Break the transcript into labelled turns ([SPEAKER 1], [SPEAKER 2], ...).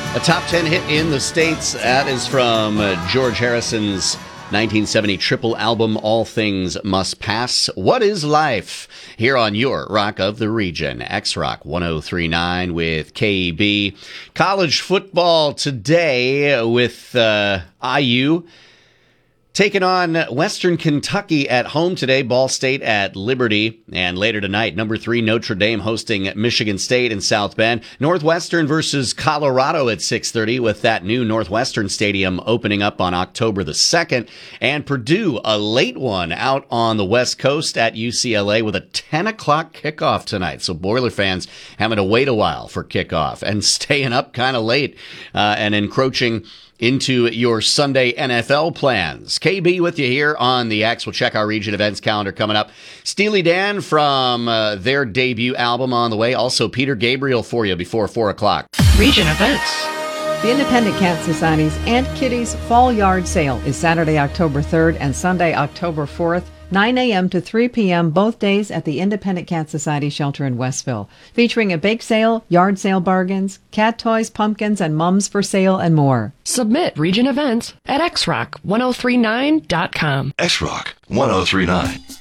[SPEAKER 1] A top 10 hit in the States. That is from George Harrison's 1970 triple album, All Things Must Pass. What is Life? Here on your Rock of the Region, X-Rock 1039 with KB. College football today with IU taking on Western Kentucky at home today. Ball State at Liberty. And later tonight, number 3 Notre Dame hosting Michigan State in South Bend. Northwestern versus Colorado at 6:30 with that new Northwestern Stadium opening up on October the 2nd. And Purdue, a late one out on the West Coast at UCLA with a 10 o'clock kickoff tonight. So Boiler fans having to wait a while for kickoff and staying up kind of late and encroaching into your Sunday NFL plans. KB with you here on the X. We'll check our region events calendar coming up. Steely Dan from their debut album on the way. Also Peter Gabriel for you before 4 o'clock.
[SPEAKER 2] Region events.
[SPEAKER 3] The Independent Cat Society's Aunt Kitty's Fall Yard Sale is Saturday, October 3rd and Sunday, October 4th. 9 a.m. to 3 p.m. both days at the Independent Cat Society shelter in Westville, featuring a bake sale, yard sale bargains, cat toys, pumpkins, and mums for sale, and more.
[SPEAKER 2] Submit region events at xrock1039.com.
[SPEAKER 4] XRock 1039.